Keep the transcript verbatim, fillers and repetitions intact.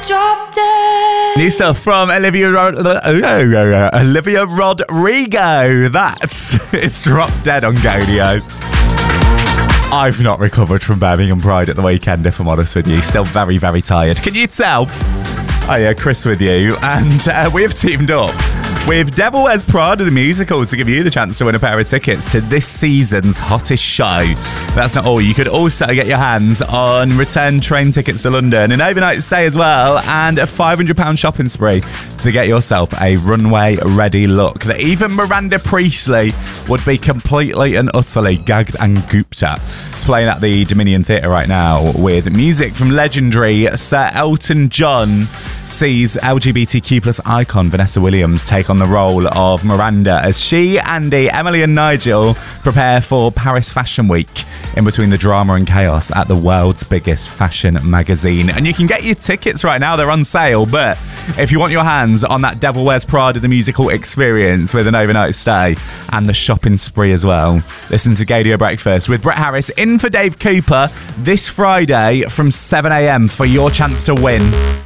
drop dead. New stuff from Olivia Rod- Olivia Rodrigo. That's it's Drop Dead on Gaydio. I've not recovered from Birmingham Pride at the weekend, if I'm honest with you. Still very, very tired. Can you tell? Oh yeah, Chris with you. And uh, we have teamed up with Devil Wears Prada the musical to give you the chance to win a pair of tickets to this season's hottest show. That's not all. You could also get your hands on return train tickets to London, an overnight stay as well, and a five hundred pounds shopping spree to get yourself a runway ready look that even Miranda Priestley would be completely and utterly gagged and gooped at. It's playing at the Dominion Theatre right now with music from legendary Sir Elton John. Sees L G B T Q plus icon Vanessa Williams take on the role of Miranda as she, Andy, Emily and Nigel prepare for Paris Fashion Week in between the drama and chaos at the world's biggest fashion magazine. And you can get your tickets right now, they're on sale, but if you want your hands on that Devil Wears Prada the musical experience with an overnight stay and the shopping spree as well, listen to Gaydio Breakfast with Brett Harris in for Dave Cooper this Friday from seven a.m. for your chance to win.